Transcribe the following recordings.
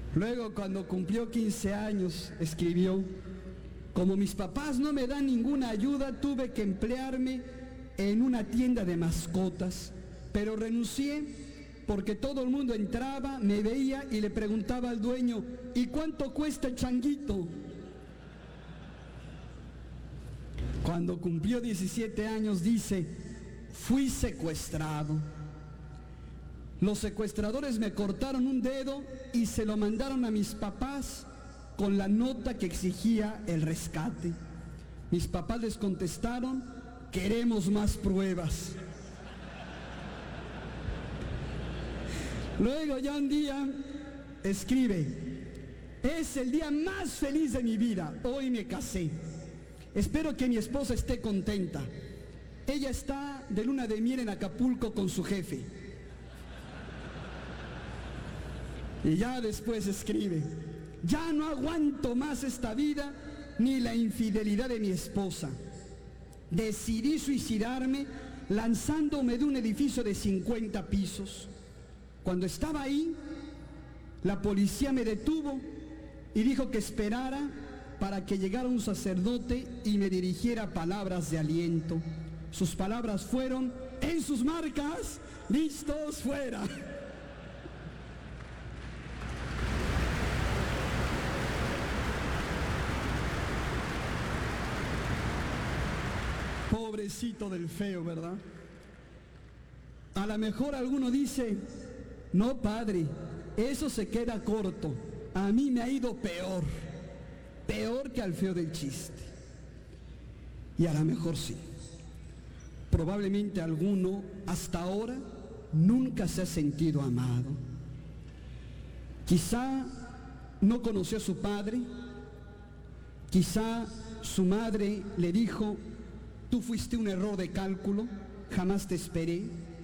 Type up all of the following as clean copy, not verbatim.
Luego, cuando cumplió 15 años, escribió: como mis papás no me dan ninguna ayuda, tuve que emplearme en una tienda de mascotas, pero renuncié porque todo el mundo entraba, me veía y le preguntaba al dueño: ¿y cuánto cuesta el changuito? Cuando cumplió 17 años dice: fui secuestrado. Los secuestradores me cortaron un dedo y se lo mandaron a mis papás con la nota que exigía el rescate. Mis papás les contestaron: queremos más pruebas. Luego ya un día escribe: es el día más feliz de mi vida, hoy me casé. Espero que mi esposa esté contenta. Ella está de luna de miel en Acapulco con su jefe. Y ya después escribe: ya no aguanto más esta vida ni la infidelidad de mi esposa. Decidí suicidarme lanzándome de un edificio de 50 pisos. Cuando estaba ahí, la policía me detuvo y dijo que esperara para que llegara un sacerdote y me dirigiera palabras de aliento. Sus palabras fueron: en sus marcas, listos, fuera. Pobrecito del feo, ¿verdad? A lo mejor alguno dice: no, padre, eso se queda corto. A mí me ha ido peor, peor que al feo del chiste. Y a lo mejor sí. Probablemente alguno hasta ahora nunca se ha sentido amado. Quizá no conoció a su padre, quizá su madre le dijo: tú fuiste un error de cálculo, jamás te esperé.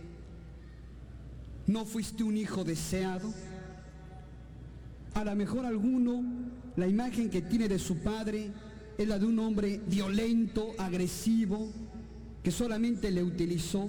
No fuiste un hijo deseado. A lo mejor alguno, la imagen que tiene de su padre es la de un hombre violento, agresivo, que solamente le utilizó.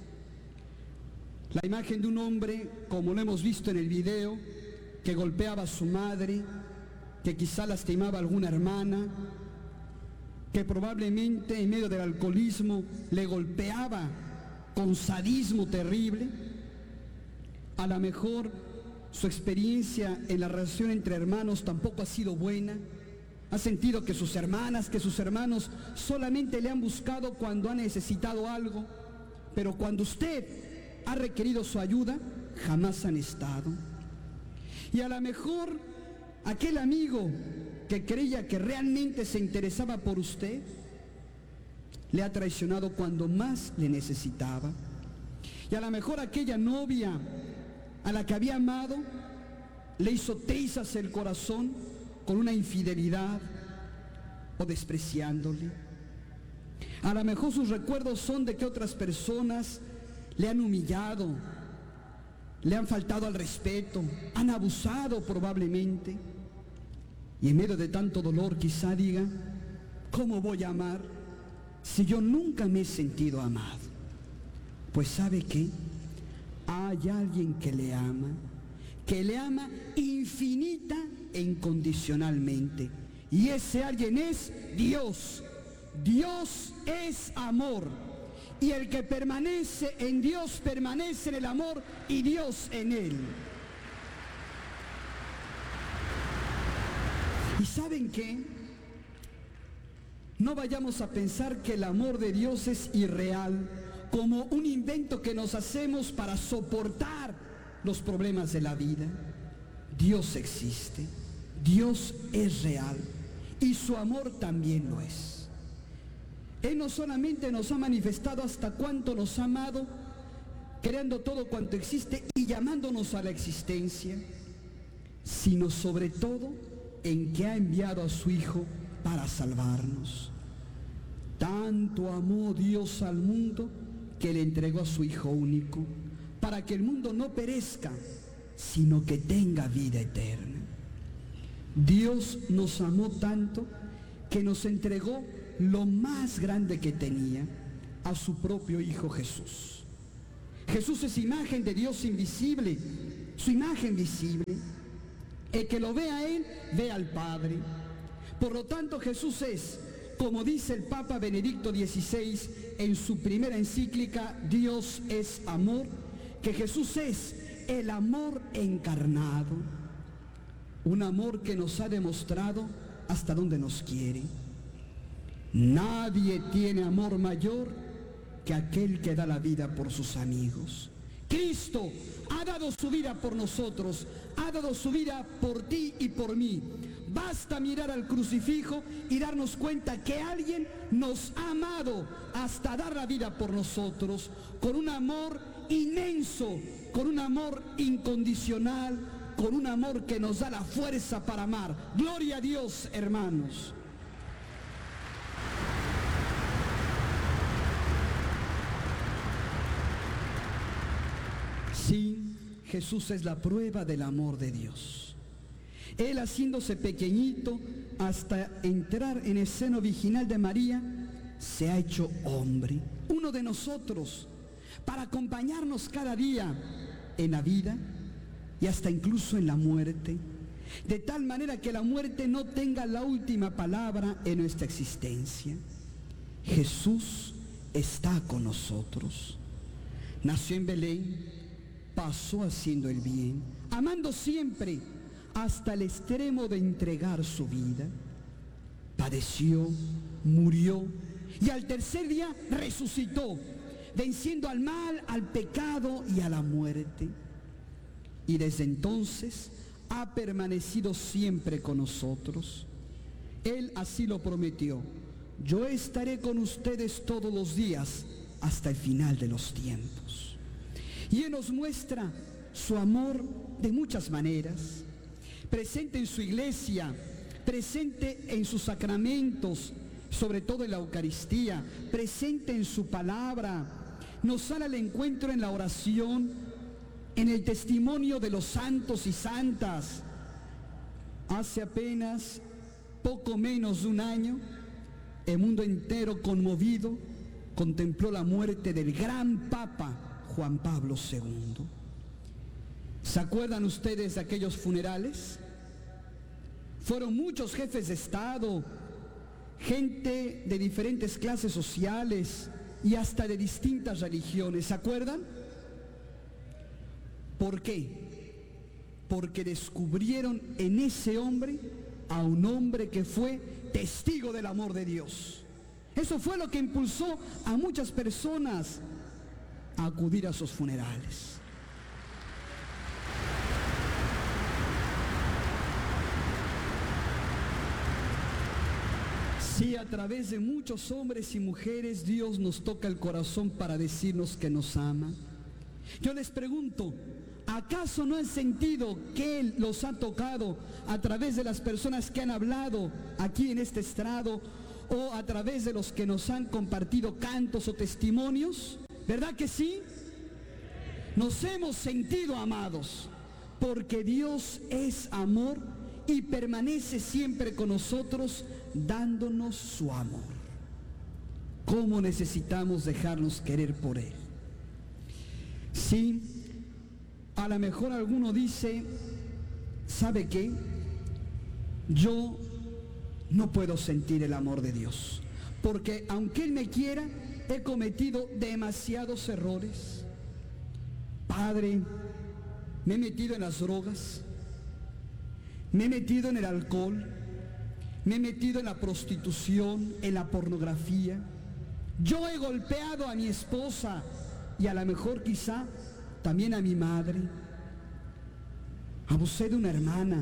La imagen de un hombre, como lo hemos visto en el video, que golpeaba a su madre, que quizá lastimaba a alguna hermana, que probablemente en medio del alcoholismo le golpeaba con sadismo terrible. A lo mejor su experiencia en la relación entre hermanos tampoco ha sido buena. Ha sentido que sus hermanas, que sus hermanos solamente le han buscado cuando ha necesitado algo, pero cuando usted ha requerido su ayuda, jamás han estado. Y a lo mejor aquel amigo que creía que realmente se interesaba por usted, le ha traicionado cuando más le necesitaba. Y a lo mejor aquella novia a la que había amado, le hizo trizas el corazón con una infidelidad o despreciándole. A lo mejor sus recuerdos son de que otras personas le han humillado, le han faltado al respeto, han abusado probablemente. Y en medio de tanto dolor quizá diga: ¿cómo voy a amar si yo nunca me he sentido amado? Pues ¿sabe qué? Hay alguien que le ama infinita e incondicionalmente. Y ese alguien es Dios. Dios es amor. Y el que permanece en Dios permanece en el amor y Dios en él. ¿Y saben qué? No vayamos a pensar que el amor de Dios es irreal, como un invento que nos hacemos para soportar los problemas de la vida. Dios existe, Dios es real y su amor también lo es. Él no solamente nos ha manifestado hasta cuánto nos ha amado, creando todo cuanto existe y llamándonos a la existencia, sino sobre todo en que ha enviado a su Hijo para salvarnos. Tanto amó Dios al mundo que le entregó a su Hijo único, para que el mundo no perezca, sino que tenga vida eterna. Dios nos amó tanto que nos entregó lo más grande que tenía, a su propio Hijo Jesús. Jesús es imagen de Dios invisible, su imagen visible. El que lo ve a Él, ve al Padre. Por lo tanto, Jesús es, como dice el Papa Benedicto XVI en su primera encíclica, Dios es amor, que Jesús es el amor encarnado. Un amor que nos ha demostrado hasta dónde nos quiere. Nadie tiene amor mayor que aquel que da la vida por sus amigos. Cristo ha dado su vida por nosotros, ha dado su vida por ti y por mí. Basta mirar al crucifijo y darnos cuenta que alguien nos ha amado hasta dar la vida por nosotros, con un amor inmenso, con un amor incondicional, con un amor que nos da la fuerza para amar. Gloria a Dios, hermanos. Sí, Jesús es la prueba del amor de Dios. Él, haciéndose pequeñito hasta entrar en el seno virginal de María, se ha hecho hombre, uno de nosotros, para acompañarnos cada día en la vida y hasta incluso en la muerte, de tal manera que la muerte no tenga la última palabra en nuestra existencia. Jesús está con nosotros. Nació en Belén, pasó haciendo el bien, amando siempre hasta el extremo de entregar su vida. Padeció, murió y al tercer día resucitó, venciendo al mal, al pecado y a la muerte. Y desde entonces ha permanecido siempre con nosotros. Él así lo prometió: yo estaré con ustedes todos los días hasta el final de los tiempos. Y Él nos muestra su amor de muchas maneras, presente en su iglesia, presente en sus sacramentos, sobre todo en la Eucaristía, presente en su palabra, nos sale al encuentro en la oración, en el testimonio de los santos y santas. Hace apenas poco menos de un año, el mundo entero conmovido contempló la muerte del gran Papa Juan Pablo II. ¿Se acuerdan ustedes de aquellos funerales? Fueron muchos jefes de Estado, gente de diferentes clases sociales y hasta de distintas religiones. ¿Se acuerdan? ¿Por qué? Porque descubrieron en ese hombre a un hombre que fue testigo del amor de Dios. Eso fue lo que impulsó a muchas personas a acudir a sus funerales. Sí, a través de muchos hombres y mujeres Dios nos toca el corazón para decirnos que nos ama. Yo les pregunto, ¿acaso no han sentido que Él los ha tocado a través de las personas que han hablado aquí en este estrado o a través de los que nos han compartido cantos o testimonios? ¿Verdad que sí? Nos hemos sentido amados porque Dios es amor y permanece siempre con nosotros dándonos su amor. ¿Cómo necesitamos dejarnos querer por Él? Sí, a lo mejor alguno dice, ¿sabe qué? Yo no puedo sentir el amor de Dios, porque aunque Él me quiera, he cometido demasiados errores. Padre, me he metido en las drogas, me he metido en el alcohol, me he metido en la prostitución, en la pornografía. Yo he golpeado a mi esposa y a lo mejor quizá también a mi madre. Abusé de una hermana,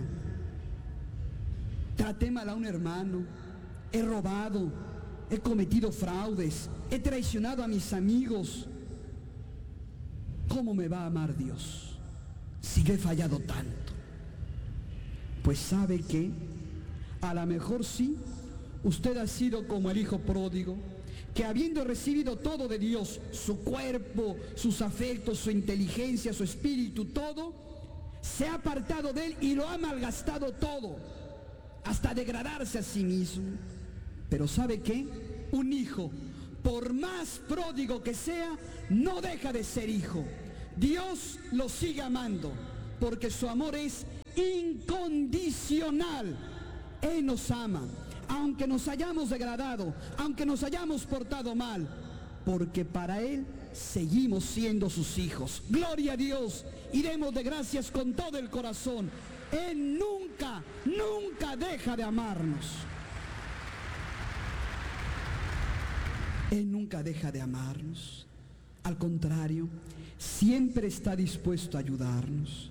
traté mal a un hermano, he robado, he cometido fraudes, he traicionado a mis amigos. ¿Cómo me va a amar Dios si yo he fallado tanto? Pues ¿sabe qué? A lo mejor sí, usted ha sido como el hijo pródigo, que habiendo recibido todo de Dios, su cuerpo, sus afectos, su inteligencia, su espíritu, todo, se ha apartado de Él y lo ha malgastado todo, hasta degradarse a sí mismo. Pero ¿sabe qué? Un hijo, por más pródigo que sea, no deja de ser hijo. Dios lo sigue amando, porque su amor es incondicional. Él nos ama, aunque nos hayamos degradado, aunque nos hayamos portado mal, porque para Él seguimos siendo sus hijos. Gloria a Dios, y demos de gracias con todo el corazón. Él nunca, nunca deja de amarnos. Él nunca deja de amarnos. Al contrario, siempre está dispuesto a ayudarnos.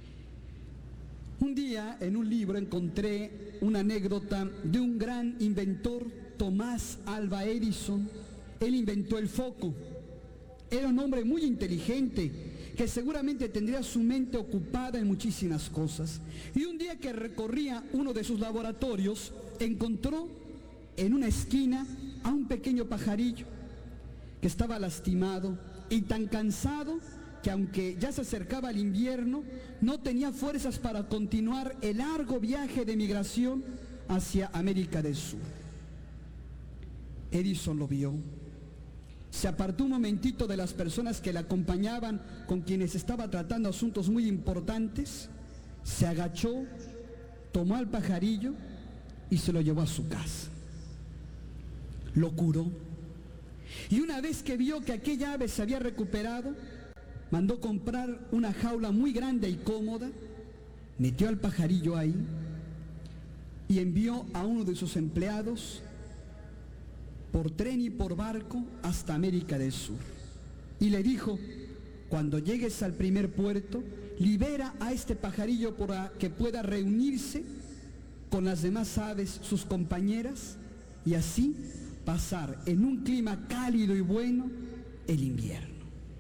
Un día en un libro encontré una anécdota de un gran inventor, Tomás Alva Edison. Él inventó el foco. Era un hombre muy inteligente que seguramente tendría su mente ocupada en muchísimas cosas. Y un día que recorría uno de sus laboratorios, encontró en una esquina a un pequeño pajarillo que estaba lastimado y tan cansado que, aunque ya se acercaba el invierno, no tenía fuerzas para continuar el largo viaje de migración hacia América del Sur. Edison lo vio, se apartó un momentito de las personas que le acompañaban, con quienes estaba tratando asuntos muy importantes, se agachó, tomó al pajarillo y se lo llevó a su casa. Lo curó, y una vez que vio que aquella ave se había recuperado, mandó comprar una jaula muy grande y cómoda, metió al pajarillo ahí y envió a uno de sus empleados por tren y por barco hasta América del Sur. Y le dijo: cuando llegues al primer puerto, libera a este pajarillo para que pueda reunirse con las demás aves, sus compañeras, y así pasar en un clima cálido y bueno el invierno.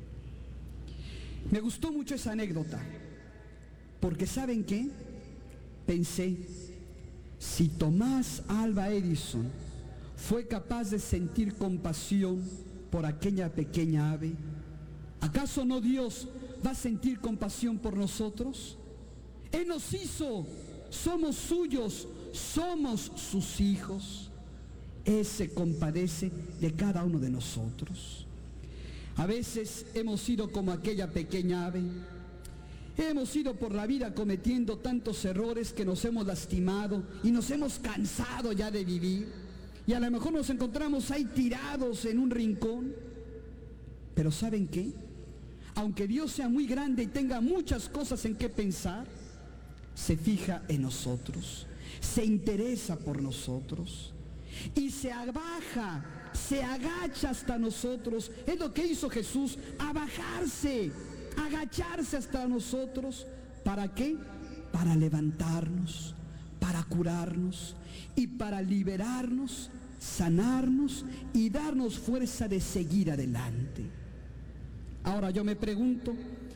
Me gustó mucho esa anécdota, porque ¿saben qué? Pensé, si Tomás Alva Edison fue capaz de sentir compasión por aquella pequeña ave, ¿acaso no Dios va a sentir compasión por nosotros? Él nos hizo, somos suyos, somos sus hijos. Él se compadece de cada uno de nosotros. A veces hemos sido como aquella pequeña ave. Hemos ido por la vida cometiendo tantos errores que nos hemos lastimado y nos hemos cansado ya de vivir. Y a lo mejor nos encontramos ahí tirados en un rincón. Pero ¿saben qué? Aunque Dios sea muy grande y tenga muchas cosas en qué pensar, se fija en nosotros, se interesa por nosotros y se abaja, se agacha hasta nosotros. Es lo que hizo Jesús, abajarse, agacharse hasta nosotros. ¿Para qué? Para levantarnos, para curarnos y para liberarnos, sanarnos y darnos fuerza de seguir adelante. Ahora yo me pregunto,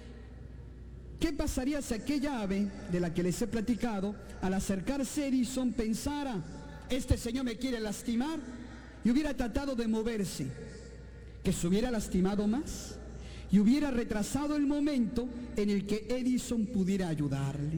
¿qué pasaría si aquella ave de la que les he platicado, al acercarse a Edison, pensara: este señor me quiere lastimar, y hubiera tratado de moverse? Que se hubiera lastimado más y hubiera retrasado el momento en el que Edison pudiera ayudarle.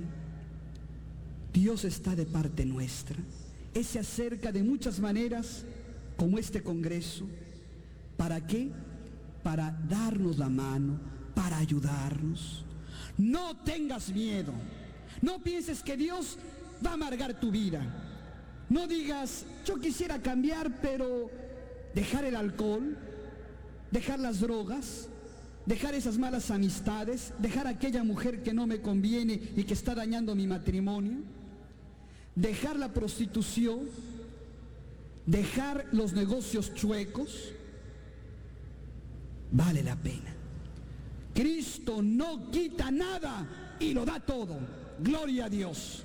Dios está de parte nuestra. Él se acerca de muchas maneras, como este congreso. ¿Para qué? Para darnos la mano, para ayudarnos. No tengas miedo. No pienses que Dios va a amargar tu vida. No digas: yo quisiera cambiar, pero dejar el alcohol, dejar las drogas, dejar esas malas amistades, dejar aquella mujer que no me conviene y que está dañando mi matrimonio, dejar la prostitución, dejar los negocios chuecos. Vale la pena. Cristo no quita nada y lo da todo. Gloria a Dios.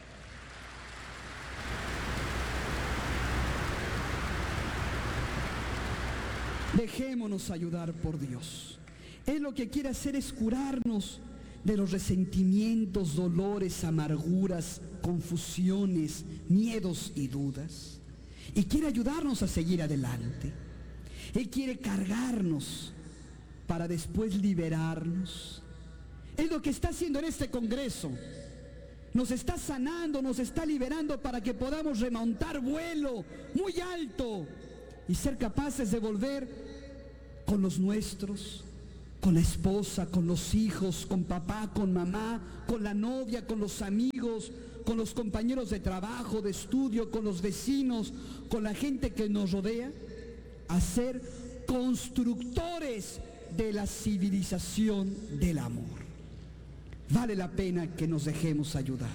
Dejémonos ayudar por Dios. Él lo que quiere hacer es curarnos de los resentimientos, dolores, amarguras, confusiones, miedos y dudas. Y quiere ayudarnos a seguir adelante. Él quiere cargarnos para después liberarnos. Es lo que está haciendo en este congreso. Nos está sanando, nos está liberando para que podamos remontar vuelo muy alto y ser capaces de volver con los nuestros, con la esposa, con los hijos, con papá, con mamá, con la novia, con los amigos, con los compañeros de trabajo, de estudio, con los vecinos, con la gente que nos rodea, a ser constructores de la civilización del amor. Vale la pena que nos dejemos ayudar.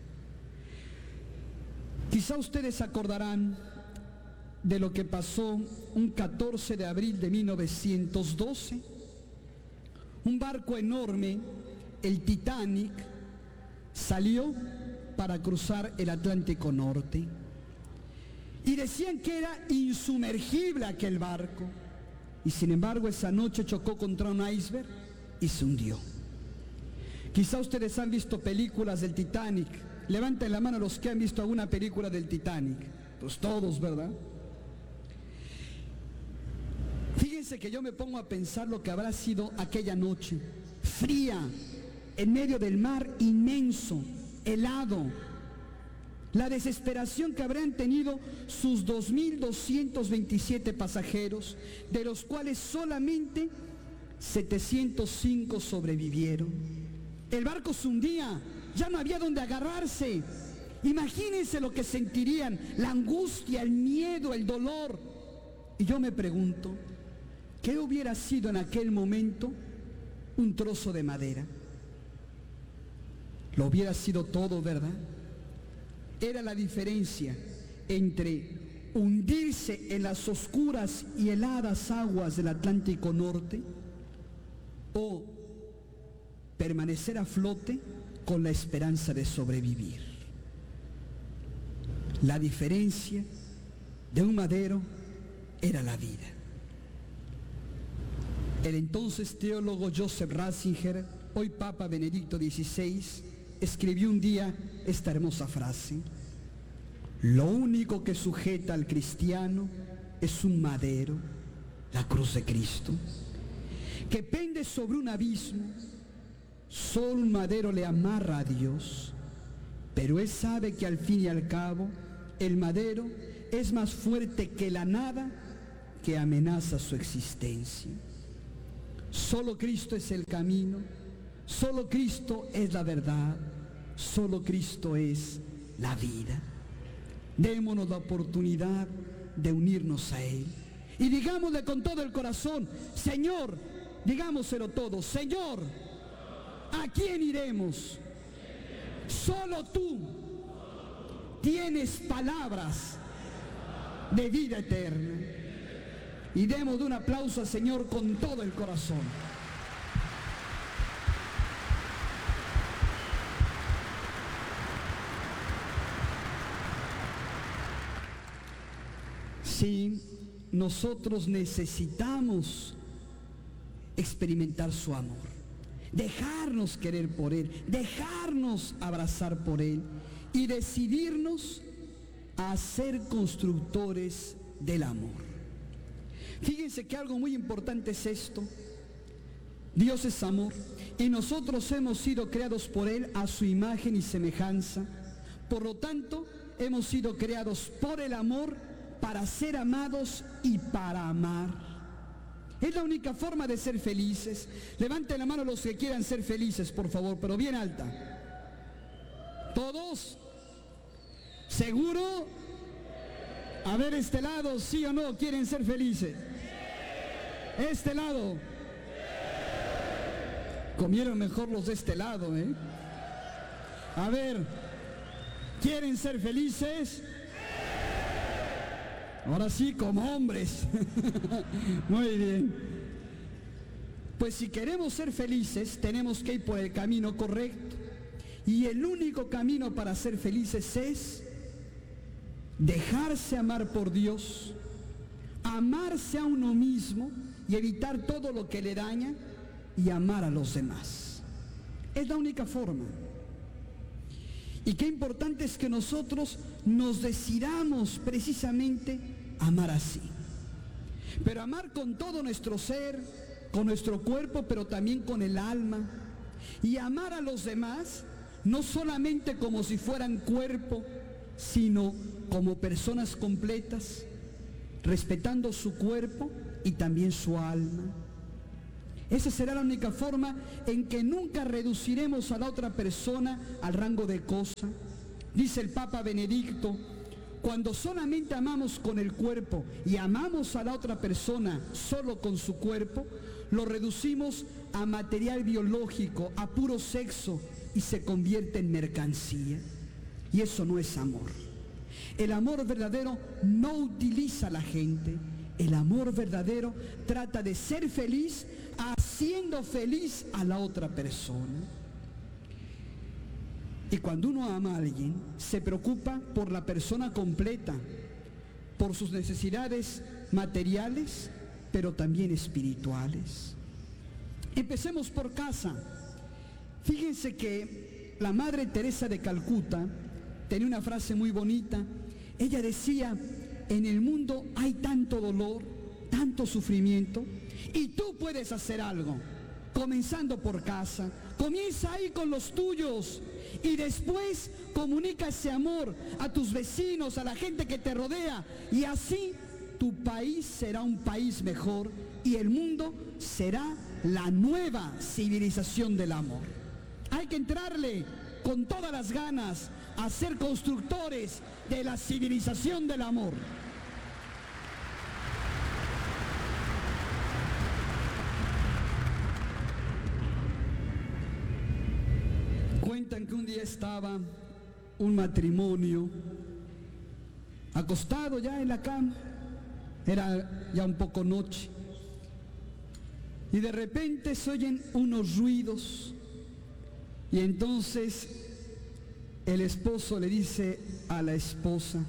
Quizá ustedes acordarán de lo que pasó un 14 de abril de 1912. Un barco enorme, el Titanic, salió para cruzar el Atlántico Norte. Y decían que era insumergible aquel barco. Y sin embargo esa noche chocó contra un iceberg y se hundió. Quizá ustedes han visto películas del Titanic. Levanten la mano los que han visto alguna película del Titanic. Pues todos, ¿verdad? Fíjense que yo me pongo a pensar lo que habrá sido aquella noche, fría, en medio del mar inmenso, helado. La desesperación que habrán tenido sus 2.227 pasajeros, de los cuales solamente 705 sobrevivieron. El barco se hundía, ya no había donde agarrarse. Imagínense lo que sentirían, la angustia, el miedo, el dolor. Y yo me pregunto, ¿qué hubiera sido en aquel momento un trozo de madera? Lo hubiera sido todo, ¿verdad? Era la diferencia entre hundirse en las oscuras y heladas aguas del Atlántico Norte o permanecer a flote con la esperanza de sobrevivir. La diferencia de un madero era la vida. El entonces teólogo Joseph Ratzinger, hoy Papa Benedicto XVI, escribió un día esta hermosa frase: lo único que sujeta al cristiano es un madero, la cruz de Cristo, que pende sobre un abismo. Solo un madero le amarra a Dios, pero él sabe que al fin y al cabo el madero es más fuerte que la nada que amenaza su existencia. Solo Cristo es el camino, solo Cristo es la verdad, solo Cristo es la vida. Démonos la oportunidad de unirnos a Él y digámosle con todo el corazón: Señor, digámoselo todo, Señor, ¿a quién iremos? Solo tú tienes palabras de vida eterna. Y demos un aplauso al Señor con todo el corazón. Sí, nosotros necesitamos experimentar su amor, dejarnos querer por Él, dejarnos abrazar por Él y decidirnos a ser constructores del amor. Fíjense que algo muy importante es esto: Dios es amor y nosotros hemos sido creados por Él a su imagen y semejanza. Por lo tanto, hemos sido creados por el amor, para ser amados y para amar. Es la única forma de ser felices. Levanten la mano los que quieran ser felices, por favor, pero bien alta. ¿Todos? ¿Seguro? A ver, este lado, ¿sí o no quieren ser felices? Este lado. Comieron mejor los de este lado, ¿eh? A ver, ¿quieren ser felices? Ahora sí, como hombres. Muy bien. Pues si queremos ser felices, tenemos que ir por el camino correcto. Y el único camino para ser felices es dejarse amar por Dios, amarse a uno mismo y evitar todo lo que le daña y amar a los demás. Es la única forma. Y qué importante es que nosotros nos decidamos precisamente a amar así. Pero amar con todo nuestro ser, con nuestro cuerpo, pero también con el alma. Y amar a los demás no solamente como si fueran cuerpo, sino como personas completas, respetando su cuerpo y también su alma. Esa será la única forma en que nunca reduciremos a la otra persona al rango de cosa. Dice el Papa Benedicto, cuando solamente amamos con el cuerpo y amamos a la otra persona solo con su cuerpo, lo reducimos a material biológico, a puro sexo, y se convierte en mercancía. Y eso no es amor. El amor verdadero no utiliza a la gente. El amor verdadero trata de ser feliz haciendo feliz a la otra persona. Y cuando uno ama a alguien, se preocupa por la persona completa, por sus necesidades materiales, pero también espirituales. Empecemos por casa. Fíjense que la Madre Teresa de Calcuta tenía una frase muy bonita. Ella decía, en el mundo hay tanto dolor, tanto sufrimiento, y tú puedes hacer algo, comenzando por casa. Comienza ahí con los tuyos y después comunica ese amor a tus vecinos, a la gente que te rodea, y así tu país será un país mejor y el mundo será la nueva civilización del amor. Hay que entrarle con todas las ganas a ser constructores de la civilización del amor. Cuentan que un día estaba un matrimonio acostado ya en la cama, era ya un poco noche, y de repente se oyen unos ruidos, y entonces el esposo le dice a la esposa,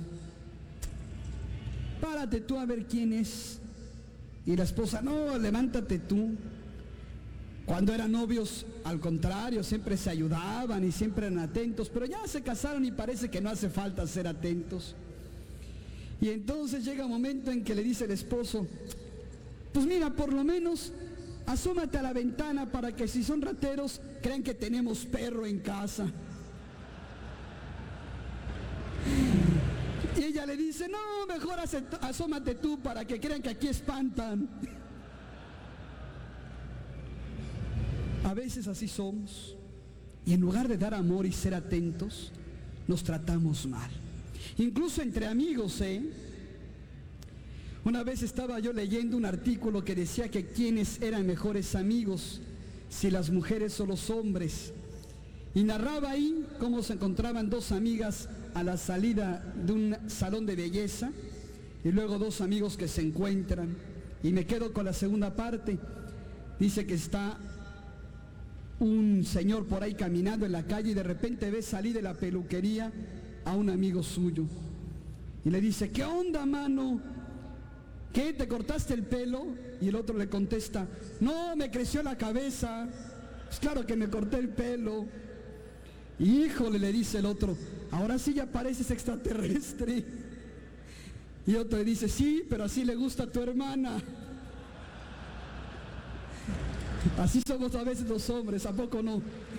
párate tú a ver quién es. Y la esposa, no, levántate tú. Cuando eran novios, al contrario, siempre se ayudaban y siempre eran atentos, pero ya se casaron y parece que no hace falta ser atentos. Y entonces llega un momento en que le dice el esposo, pues mira, por lo menos asómate a la ventana para que si son rateros crean que tenemos perro en casa. Y ella le dice, no, mejor asómate tú para que crean que aquí espantan. A veces así somos, y en lugar de dar amor y ser atentos, nos tratamos mal. Incluso entre amigos, Una vez estaba yo leyendo un artículo que decía que quiénes eran mejores amigos, si las mujeres o los hombres. Y narraba ahí cómo se encontraban dos amigas a la salida de un salón de belleza, y luego dos amigos que se encuentran. Y me quedo con la segunda parte. Dice que está un señor por ahí caminando en la calle y de repente ve salir de la peluquería a un amigo suyo. Y le dice, ¿qué onda, mano? ¿Qué? ¿Te cortaste el pelo? Y el otro le contesta, no, me creció la cabeza. Pues claro que me corté el pelo. Híjole, le dice el otro, ahora sí ya pareces extraterrestre. Y otro le dice, sí, pero así le gusta a tu hermana. Así somos a veces los hombres, ¿a poco no?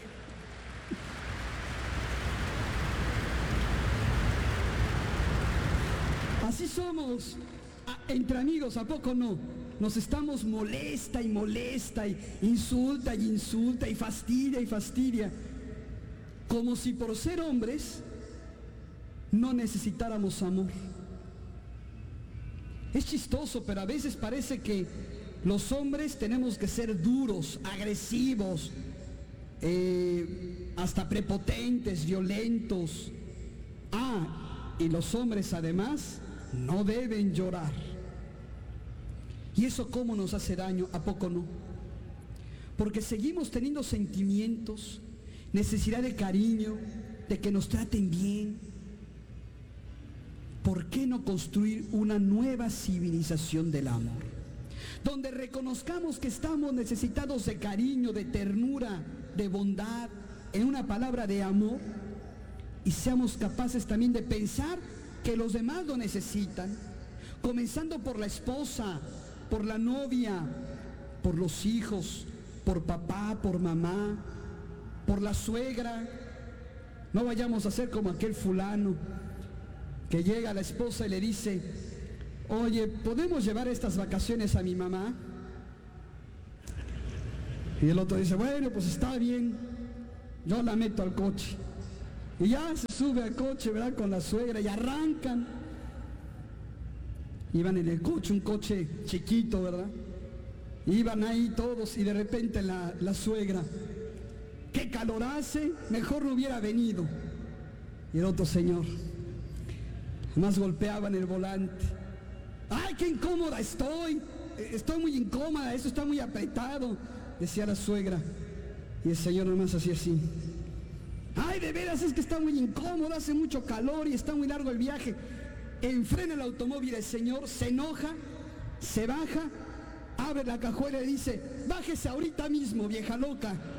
Así somos entre amigos, ¿a poco no? Nos estamos molesta y molesta, y insulta y fastidia, como si por ser hombres no necesitáramos amor. Es chistoso, pero a veces parece que los hombres tenemos que ser duros, agresivos, hasta prepotentes, violentos. Y los hombres además no deben llorar. ¿Y eso cómo nos hace daño? ¿A poco no? Porque seguimos teniendo sentimientos, necesidad de cariño, de que nos traten bien. ¿Por qué no construir una nueva civilización del amor? Donde reconozcamos que estamos necesitados de cariño, de ternura, de bondad, en una palabra, de amor, y seamos capaces también de pensar que los demás lo necesitan, comenzando por la esposa, por la novia, por los hijos, por papá, por mamá, por la suegra. No vayamos a ser como aquel fulano que llega a la esposa y le dice, oye, ¿podemos llevar estas vacaciones a mi mamá? Y el otro dice, bueno, pues está bien, yo la meto al coche. Y ya se sube al coche, ¿verdad? Con la suegra y arrancan. Iban en el coche, un coche chiquito, ¿verdad? Iban ahí todos y de repente la suegra, qué calor hace, mejor no hubiera venido. Y el otro señor, más golpeaban el volante. ¡Ay, qué incómoda estoy! Estoy muy incómoda, eso está muy apretado, decía la suegra. Y el señor nomás hacía así. ¡Ay, de veras es que está muy incómodo, hace mucho calor y está muy largo el viaje! Enfrena el automóvil el señor, se enoja, se baja, abre la cajuela y dice, bájese ahorita mismo, vieja loca.